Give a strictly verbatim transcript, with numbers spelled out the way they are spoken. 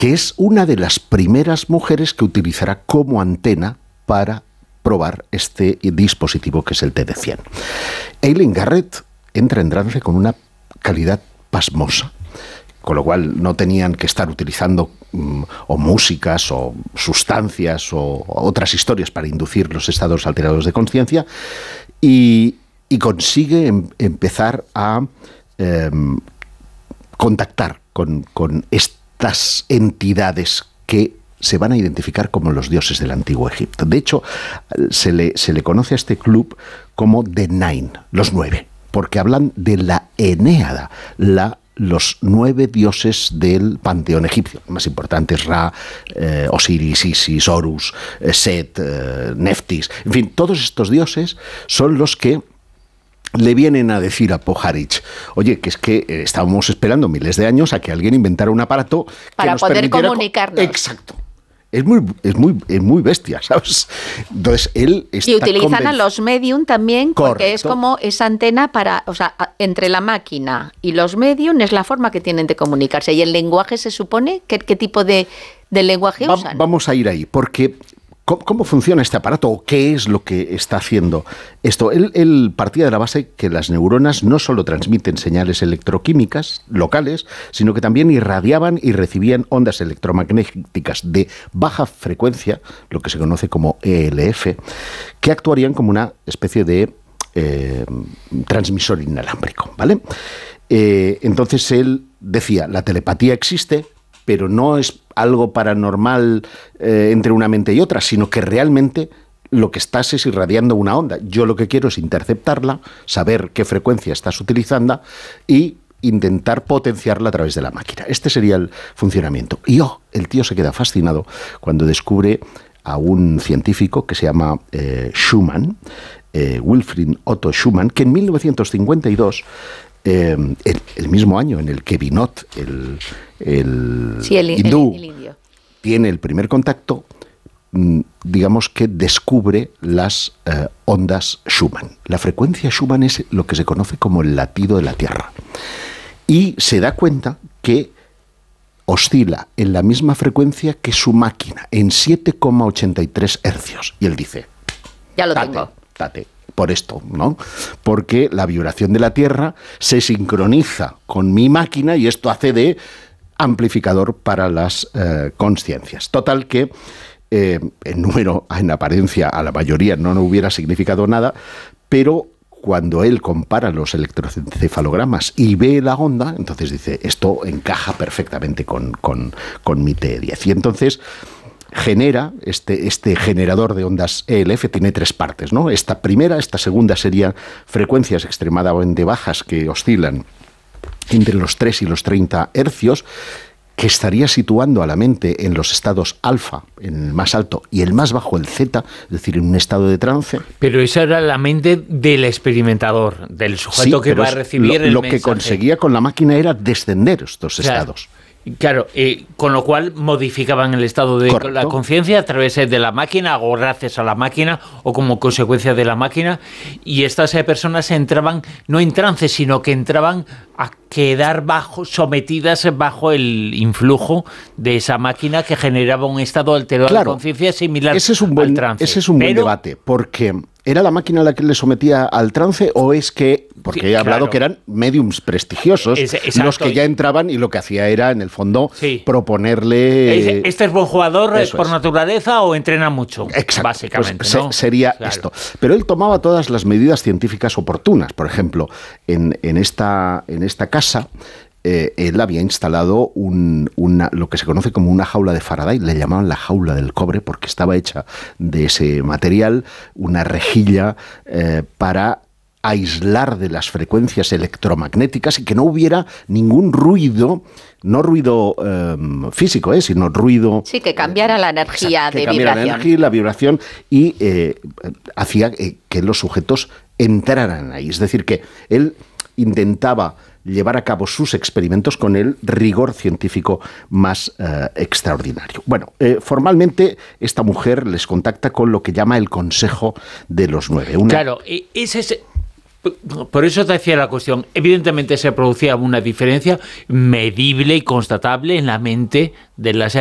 que es una de las primeras mujeres que utilizará como antena para probar este dispositivo que es el T D cien. Eileen Garrett entra en trance con una calidad pasmosa, con lo cual no tenían que estar utilizando um, o músicas o sustancias o, o otras historias para inducir los estados alterados de conciencia, y, y consigue em, empezar a eh, contactar con, con estas entidades que se van a identificar como los dioses del antiguo Egipto. De hecho, se le, se le conoce a este club como The Nine, los nueve, porque hablan de la Enéada, la los nueve dioses del panteón egipcio, más importantes: Ra, eh, Osiris, Isis, Horus, eh, Set, eh, Neftis, en fin, todos estos dioses son los que le vienen a decir a Poharich: oye, que es que eh, estábamos esperando miles de años a que alguien inventara un aparato que para nos poder permitiera comunicarnos. Co- Exacto. Es muy, es muy, es muy bestia, ¿sabes? Entonces él está Y utilizan conven- a los medium también, porque Correcto. es como esa antena para, o sea, a- entre la máquina y los medium es la forma que tienen de comunicarse. ¿Y el lenguaje se supone? ¿Qué, qué tipo de, de lenguaje Va- usan? Vamos a ir ahí, porque ¿cómo, cómo funciona este aparato o qué es lo que está haciendo esto? Él, él partía de la base que las neuronas no solo transmiten señales electroquímicas locales, sino que también irradiaban y recibían ondas electromagnéticas de baja frecuencia, lo que se conoce como E L F, que actuarían como una especie de eh, transmisor inalámbrico, ¿vale? Eh, entonces él decía: la telepatía existe, pero no es algo paranormal eh, entre una mente y otra, sino que realmente lo que estás es irradiando una onda. Yo lo que quiero es interceptarla, saber qué frecuencia estás utilizando y intentar potenciarla a través de la máquina. Este sería el funcionamiento. Y oh, el tío se queda fascinado cuando descubre a un científico que se llama eh, Schumann, eh, Wilfried Otto Schumann, que en mil novecientos cincuenta y dos, eh, el, el mismo año en el que Binot, el, el, Sí, el, hindú, el, el indio. tiene el primer contacto, digamos que descubre las eh, ondas Schumann. La frecuencia Schumann es lo que se conoce como el latido de la Tierra. Y se da cuenta que oscila en la misma frecuencia que su máquina, en siete coma ochenta y tres hercios. Y él dice: Ya lo tate, tengo. tate, por esto, ¿no? Porque la vibración de la Tierra se sincroniza con mi máquina y esto hace de amplificador para las eh, conciencias. Total que eh, en número, en apariencia, a la mayoría no, no hubiera significado nada, pero cuando él compara los electroencefalogramas y ve la onda, entonces dice: esto encaja perfectamente con, con, con mi T diez. Y entonces genera este, este generador de ondas E L F, tiene tres partes, ¿no? Esta primera, esta segunda serían frecuencias extremadamente bajas que oscilan entre los tres y los treinta hercios, que estaría situando a la mente en los estados alfa, en el más alto, y el más bajo, el zeta, es decir, en un estado de trance. Pero esa era la mente del experimentador, del sujeto Sí, que pero va a es recibir lo, el lo mensaje. que conseguía con la máquina era descender estos O sea, estados. Claro, eh, con lo cual modificaban el estado de Correcto. la conciencia a través de la máquina o gracias a la máquina o como consecuencia de la máquina, y estas eh, personas entraban no en trance, sino que entraban a quedar bajo, sometidas bajo el influjo de esa máquina que generaba un estado alterado Claro, de conciencia similar ese es un buen, al trance. ese es un buen Pero, debate, porque ¿era la máquina la que le sometía al trance o es que, porque Sí, he hablado claro. que eran mediums prestigiosos, Es- exacto. los que ya entraban y lo que hacía era, en el fondo, Sí. proponerle... ¿es- ¿este es buen jugador Eso por es. naturaleza o entrena mucho? Exacto, Básicamente, pues se- ¿no? sería Claro. esto. Pero él tomaba todas las medidas científicas oportunas. Por ejemplo, en, en, esta, en esta casa, eh, él había instalado un, una, lo que se conoce como una jaula de Faraday, le llamaban la jaula del cobre, porque estaba hecha de ese material, una rejilla eh, para aislar de las frecuencias electromagnéticas y que no hubiera ningún ruido, no ruido eh, físico, eh, sino ruido... Sí, que cambiara la energía Exacto, que de cambiara vibración. la energía y la vibración y eh, hacía eh, que los sujetos entraran ahí. Es decir, que él intentaba llevar a cabo sus experimentos con el rigor científico más eh, extraordinario. Bueno, eh, formalmente esta mujer les contacta con lo que llama el Consejo de los Nueve. Una, Claro, e- ese es... Por eso te decía la cuestión. Evidentemente se producía una diferencia medible y constatable en la mente de las